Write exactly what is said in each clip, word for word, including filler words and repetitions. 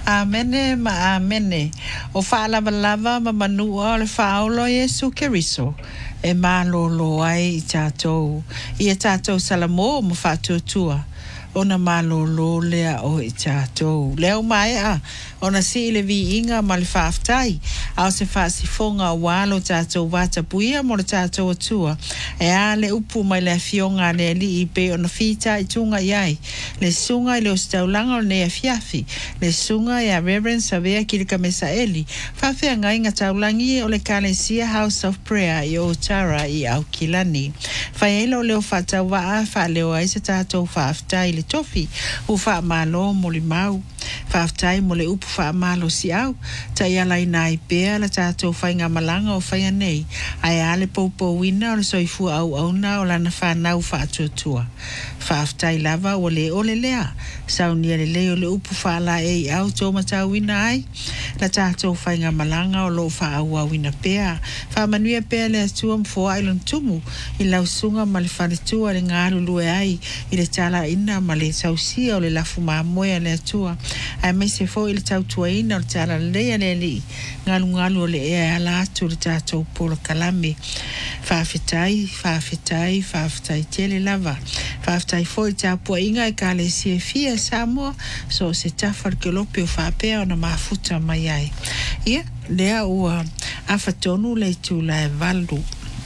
Amene ma amene. O whaalava lava ma manua o le whaolo Yesu Keriso. E malo lo ai i tātou. I e tātou salamo mo whātuatua. Ona malo lo lea o i tātou. Leo mai a. Ona si le vi inga ma le whaaftai. Ao se whaasifonga o walo tātou wata puia mo le tātou atua. E a le upu mai le fionga le li i pe ona fita i tunga iai. Le sunga i le ostaulanga o ne a fiafi. Le sunga i a Reverend Savea Kilika Mesaeli. Whawhea ngai ngā taulangi o le Kalesia House of Prayer i o Tara i au Kilani. Whaelo leo whatau waa wha leo ai se tātou whaaftai le tofi. U wha malo mo le mau. Whaaftai mo le upu wha malo si au. Ta ia lai nai pēa la tātou whainga malanga o whaia nei. Ai ale poupo wina o le soifua au au na o lana whanau whaatuatua. Whaaftai lava o le ole lea. Saunia le leo le upu wha la e au tō matau wina ai. La tātou whainga malanga o lo wha au au wina pēa. Wha manuia pēa le atua mfoa ilon tumu. I lau sunga ma le whanetua le ngāru lue ai. I le tala ina ma le sausia o le lafu maamoya le atua. Ai mai se fo i le tautua ina o le tala lea le li. Ngalu ngalu o le ea ala atu le tātou polo kalame. Whaafetai, whaafetai, whaafetai tele lava. Whaafetai fo i tāpua inga i ka le sie fia Samoa. So se tafar ke lope o whaapea o na mafuta mai ai. Ia, lea ua awhatonu le tu la e valdu.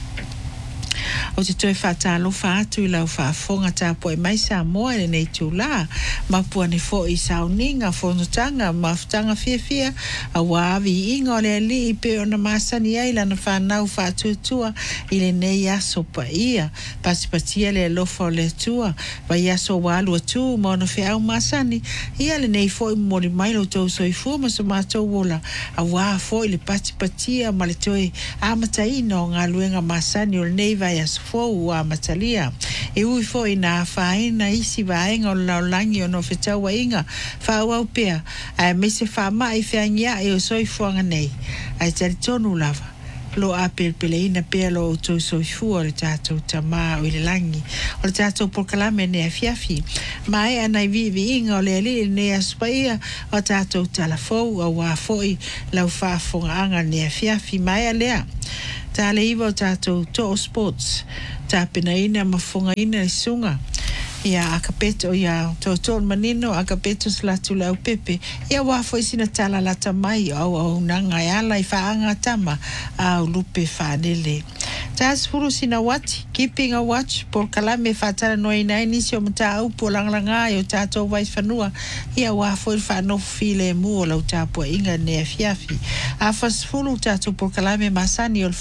O te toi whatalo whaatu i lau whaafonga tāpua i mai Samoa e nei tu la. Mapua ne fo i sauninga, whonotanga, mafutanga fia fia. A wavi inga o le li i pe o na masani ai lana whanau whaatuatua i le nei aso pa ia. Pasipatia le lofa o le tua. Vai aso walu atu ma ona whi au masani. Ia le nei fo i mori mai lo tau soifua ma so mātou wola. A waa fo i le pasipatia ma le toi amataina o ngā luenga masani o le nei vai aso fo a matalia. E ui fo i nā whaena isi vaenga o laulangi o no whetau wa inga. Whau au pia. Ai me se whama i whiangia e o soifuanga nei. Ai tari tonu lava. Lo a perpele ina pia lo o tau soifua o le tātou tamā o i le langi. O le tātou porkalame ne a fiafi. Mai anai vivi inga o le ali ne a spaia o tātou talafou a wā foi lau whaafonga anga ne a fiafi. Mai a lea. Tā le iwa o tātou to sports. Tā pina ina mafonga ina le sunga. Ia akapeto ia toto manino akapeto slatu lau pepe. Ia wafo isina tala lata mai au au nanga ala i whaanga tama au lupe whanele. Tas furu sina wati, keeping a watch, por kalame whatara noi nai nisi o mta au po langlanga o tātou vai whanua. Ia wafo i whanofu file mu o lau tāpua inga nea fiafi. A fas furu tātou por kalame masani o